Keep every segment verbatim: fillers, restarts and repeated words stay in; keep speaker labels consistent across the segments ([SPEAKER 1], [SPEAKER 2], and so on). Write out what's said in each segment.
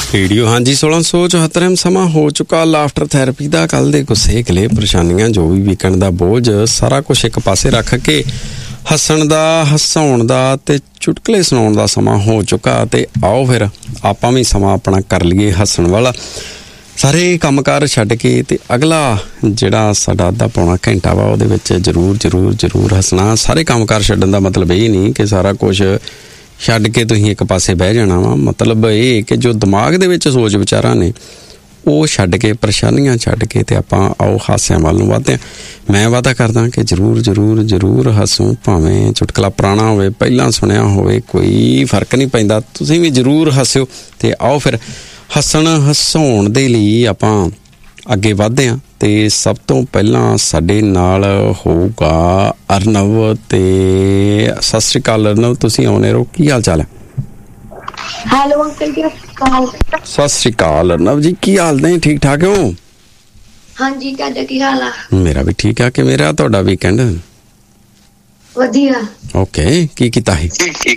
[SPEAKER 1] Radio ਹਾਂਜੀ सोलह सौ चौहत्तर ਸਮਾਂ ਹੋ ਚੁੱਕਾ ਲਾਫਟਰ ਥੈਰੇਪੀ ਦਾ। ਕੱਲ ਦੇ ਗੁੱਸੇ ਗਲੇ ਪਰੇਸ਼ਾਨੀਆਂ ਜੋ ਵੀ ਵੀਕਐਂਡ ਦਾ ਬੋਝ ਸਾਰਾ ਕੁਝ ਇੱਕ ਪਾਸੇ ਰੱਖ ਕੇ ਹੱਸਣ ਦਾ ਹਸਾਉਣ ਦਾ ਤੇ ਚੁਟਕਲੇ ਸੁਣਾਉਣ ਦਾ ਸਮਾਂ ਹੋ ਚੁੱਕਾ। ਤੇ ਆਓ ਫਿਰ ਆਪਾਂ ਵੀ ਸਮਾਂ ਆਪਣਾ ਕਰ ਲਈਏ ਹੱਸਣ ਵਾਲਾ। ਸਾਰੇ ਕੰਮਕਾਰ ਛੱਡ ਕੇ ਤੇ ਅਗਲਾ ਜਿਹੜਾ ਸਾਡਾ ਅੱਧਾ ਪੌਣਾ ਘੰਟਾ ਵਾ ਉਹਦੇ ਵਿੱਚ ਜ਼ਰੂਰ ਜ਼ਰੂਰ ਜ਼ਰੂਰ ਹੱਸਣਾ। ਸਾਰੇ ਕੰਮਕਾਰ ਛੱਡਣ ਦਾ ਮਤਲਬ ਇਹ ਨਹੀਂ ਕਿ ਸਾਰਾ ਕੁਝ ਛੱਡ ਕੇ ਤੁਸੀਂ ਇੱਕ ਪਾਸੇ ਬਹਿ ਜਾਣਾ ਵਾ। ਮਤਲਬ ਇਹ ਕਿ ਜੋ ਦਿਮਾਗ ਦੇ ਵਿੱਚ ਸੋਚ ਵਿਚਾਰਾਂ ਨੇ ਉਹ ਛੱਡ ਕੇ, ਪਰੇਸ਼ਾਨੀਆਂ ਛੱਡ ਕੇ ਤੇ ਆਪਾਂ ਆਓ ਹਾਸਿਆਂ ਵੱਲ ਨੂੰ ਵੱਧਦੇ ਹਾਂ। ਮੈਂ ਵਾਅਦਾ ਕਰਦਾ ਕਿ ਜ਼ਰੂਰ ਜ਼ਰੂਰ ਜ਼ਰੂਰ ਹੱਸੂੰ, ਭਾਵੇਂ ਚੁਟਕਲਾ ਪੁਰਾਣਾ ਹੋਵੇ, ਪਹਿਲਾਂ ਸੁਣਿਆ ਹੋਵੇ, ਕੋਈ ਫਰਕ ਨਹੀਂ ਪੈਂਦਾ। ਤੁਸੀਂ ਵੀ ਜ਼ਰੂਰ ਹੱਸਿਓ। ਤੇ ਆਓ ਫਿਰ ਹੱਸਣ ਹਸਾਉਣ ਦੇ ਲਈ ਆਪਾਂ ਅੱਗੇ ਵੱਧਦੇ ਹਾਂ। ਤੇ ਸਭ ਤੋਂ ਪਹਿਲਾਂ ਸਾਡੇ ਨਾਲ ਹੋਊਗਾ ਅਰਨਵ। ਤੇ ਸਤਿ ਸ਼੍ਰੀ ਅਕਾਲ ਅਰਨਵ, ਤੁਸੀਂ ਆਉਣੇ ਰਹੋ। ਕੀ ਹਾਲ ਚਾਲ ਹੈ?
[SPEAKER 2] ਹੈਲੋ ਅੰਕਲ ਜੀ,
[SPEAKER 1] ਸਤਿ ਸ਼੍ਰੀ ਅਕਾਲ ਅਰਨਵ ਜੀ, ਕੀ ਹਾਲ ਨੇ? ਠੀਕ ਠਾਕ ਹੋ?
[SPEAKER 2] ਹਾਂਜੀ, ਤੁਹਾਡਾ ਕੀ ਹਾਲ ਆ?
[SPEAKER 1] ਮੇਰਾ ਵੀ ਠੀਕ ਆ। ਕਿਵੇਂ ਰਿਹਾ ਤੁਹਾਡਾ ਵੀਕਐਂਡ?
[SPEAKER 2] ਵਧੀਆ।
[SPEAKER 1] ਓਕੇ, ਕੀ ਕੀਤਾ ਸੀ?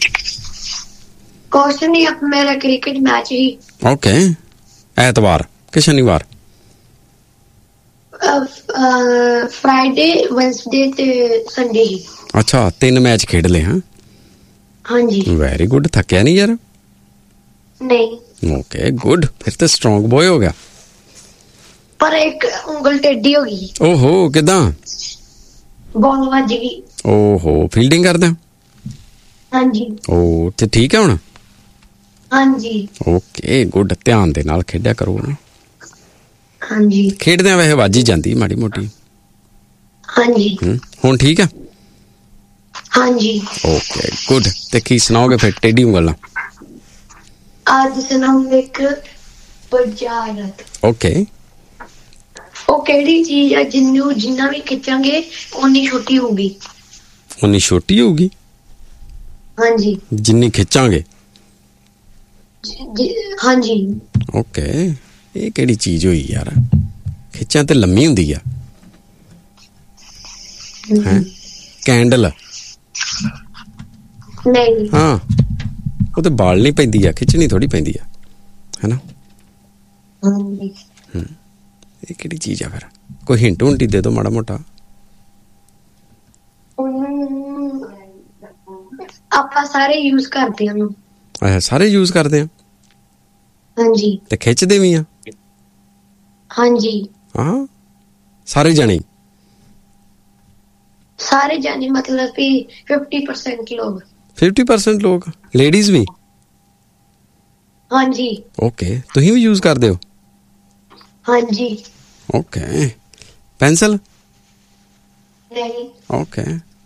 [SPEAKER 2] ਕੁਛ ਨਹੀਂ, ਮੇਰਾ ਕ੍ਰਿਕਟ ਮੈਚ ਸੀ।
[SPEAKER 1] ਓਕੇ, ਐਤਵਾਰ ਕਿ ਸ਼ਨੀਵਾਰ?
[SPEAKER 2] ਫਰਾਈਡੇ, ਵੈਨਸਡੇ ਤੇ ਸੰਡੇ ਹੀ।
[SPEAKER 1] ਅੱਛਾ, ਤਿੰਨ ਮੈਚ ਖੇਡ ਲਏ? ਹਾਂ
[SPEAKER 2] ਹਾਂਜੀ।
[SPEAKER 1] Very good. ਥੱਕਿਆ ਨਹੀਂ ਯਾਰ?
[SPEAKER 2] ਨਹੀਂ।
[SPEAKER 1] ਓਕੇ ਗੁੱਡ, ਫਿਰ ਤੇ ਸਟਰੋਂਗ ਬॉय ਹੋ ਗਿਆ।
[SPEAKER 2] ਪਰ ਇੱਕ ਉਂਗਲ ਟੇਢੀ ਹੋ ਗਈ।
[SPEAKER 1] ਓਹੋ, ਕਿਦਾਂ?
[SPEAKER 2] ਬਾਲ ਵੱਜ ਗਈ।
[SPEAKER 1] ਓਹੋ, ਫੀਲਡਿੰਗ ਕਰਦੇ?
[SPEAKER 2] ਹਾਂਜੀ।
[SPEAKER 1] ਓ ਤੇ ਠੀਕ ਹੈ ਹੁਣ?
[SPEAKER 2] ਹਾਂਜੀ।
[SPEAKER 1] ਓਕੇ ਗੁੱਡ, ਧਿਆਨ ਦੇ ਨਾਲ ਖੇਡਿਆ ਕਰੋ ਨਾ।
[SPEAKER 2] ਹਾਂਜੀ।
[SPEAKER 1] ਖੇਡਦਿਆਂ ਵੈਸੇ ਵੱਜ ਹੀ ਜਾਂਦੀ ਮਾੜੀ ਮੋਟੀ।
[SPEAKER 2] ਹਾਂਜੀ।
[SPEAKER 1] ਹੁਣ ਠੀਕ ਆ?
[SPEAKER 2] ਹਾਂਜੀ।
[SPEAKER 1] Okay good. ਤੇ ਕੀ ਸੁਣਾਓਗੇ ਫਿਰ ਟੇਢੀ ਉਂਗਲ?
[SPEAKER 2] ਅੱਜ ਸੁਣਾਉਂਗੇ ਇੱਕ ਬੁਝਾਰਤ।
[SPEAKER 1] ਓਕੇ।
[SPEAKER 2] ਉਹ ਕਿਹੜੀ ਚੀਜ਼ ਆ ਜਿਹਨੂੰ ਜਿੰਨਾ ਵੀ ਖਿੱਚਾਂਗੇ ਓਨੀ ਛੋਟੀ ਹੋਊਗੀ?
[SPEAKER 1] ਉਨੀ ਛੋਟੀ ਹੋਊਗੀ?
[SPEAKER 2] ਹਾਂਜੀ।
[SPEAKER 1] ਜਿੰਨੀ ਖਿੱਚਾਂਗੇ?
[SPEAKER 2] ਹਾਂਜੀ।
[SPEAKER 1] ਓਕੇ, ਇਹ ਕਿਹੜੀ ਚੀਜ਼ ਹੋਈ ਯਾਰ? ਖਿੱਚਾਂ ਤੇ ਲੰਮੀ ਹੁੰਦੀ ਆ। ਹੈ ਕੈਂਡਲ?
[SPEAKER 2] ਨਹੀਂ।
[SPEAKER 1] ਹਾਂ, ਉਹ ਤੇ ਬਾਲ ਨਹੀਂ ਪੈਂਦੀ ਆ, ਖਿੱਚਣੀ ਥੋੜੀ ਪੈਂਦੀ ਆ, ਹੈਨਾ?
[SPEAKER 2] ਹਾਂਜੀ।
[SPEAKER 1] ਹਮ ਇਹ ਕਿਹੜੀ ਚੀਜ਼ ਆ ਫਿਰ? ਕੋਈ ਹਿੰਟ ਹੁੰਟੀ ਦੇ ਦੋ ਮਾੜਾ ਮੋਟਾ।
[SPEAKER 2] ਆਪਾਂ ਸਾਰੇ ਯੂਜ਼ ਕਰਦੇ ਹਾਂ ਉਹਨੂੰ।
[SPEAKER 1] ਅੱਛਾ, ਸਾਰੇ ਯੂਜ਼ ਕਰਦੇ ਆ?
[SPEAKER 2] ਹਾਂਜੀ।
[SPEAKER 1] ਤੇ ਖਿੱਚਦੇ ਵੀ ਆ?
[SPEAKER 2] ਹਾਂਜੀ।
[SPEAKER 1] ਹਾਂ, ਸਾਰੇ ਜਾਣੇ?
[SPEAKER 2] ਸਾਰੇ ਜਾਣੇ ਮਤਲਬ ਕਿ ਫਿਫਟੀ ਪਰਸੈਂਟ ਲੋਕ।
[SPEAKER 1] ਫਿਫਟੀ ਪਰਸੈਂਟ ਲੋਕ? ਲੇਡੀਜ਼ ਵੀ?
[SPEAKER 2] ਹਾਂਜੀ।
[SPEAKER 1] ਓਕੇ, ਤੁਸੀਂ ਵੀ ਯੂਜ਼ ਕਰਦੇ ਹੋ?
[SPEAKER 2] ਹਾਂਜੀ।
[SPEAKER 1] ਓਕੇ। ਪੈਨਸਲ?
[SPEAKER 2] ਨਹੀਂ।
[SPEAKER 1] ਓਕੇ,